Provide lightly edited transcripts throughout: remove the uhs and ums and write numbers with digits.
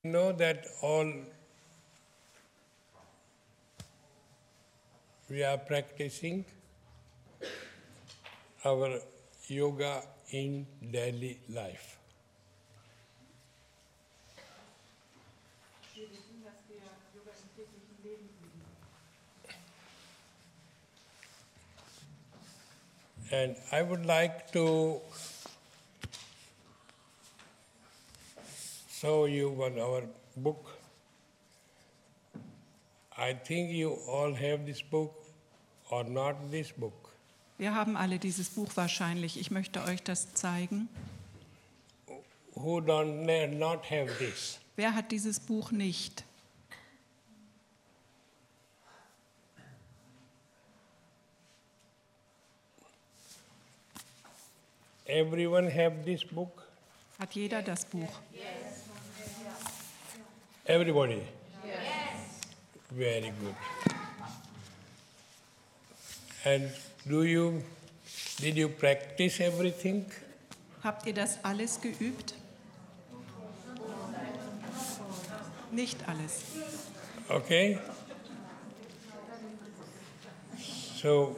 know that all we are practicing our yoga in daily life. And I would like to show you our book. I think you all have this book or not this book. Wir haben alle dieses Buch wahrscheinlich. Ich möchte euch das zeigen. Who not have this? Wer hat dieses Buch nicht? Everyone have this book? Hat jeder das Buch? Everybody? Yes. Very good. And did you practice everything? Habt ihr das alles geübt? Nicht alles. Okay. So,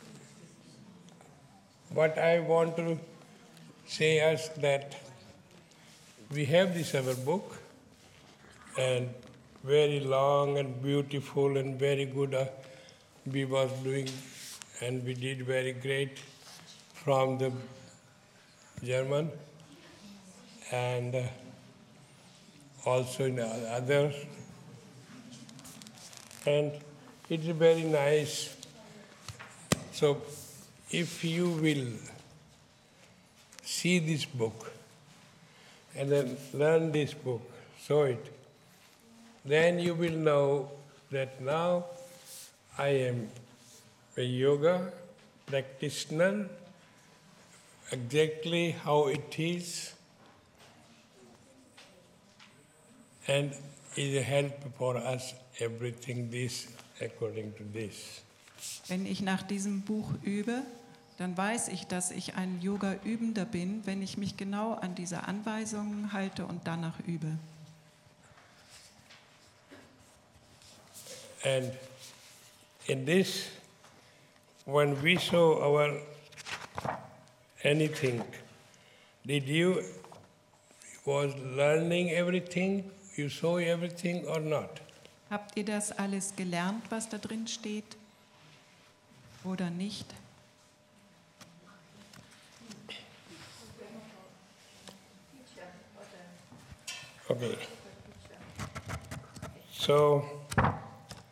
what I want to say is that we have this our book, and very long and beautiful and very good we was doing, and we did very great from the German and also in others. And it's very nice. So if you will see this book and then learn this book, show it, then you will know that now I am a yoga practitioner, exactly how it is, and is a help for us, everything this according to this. Wenn ich nach diesem Buch übe, dann weiß ich, dass ich ein Yoga-Übender bin, wenn ich mich genau an diese Anweisungen halte und danach übe. And in this, when we show our anything, did you was learning everything? You saw everything or not? Habt ihr das alles gelernt, was da drin steht? Oder nicht? Okay. So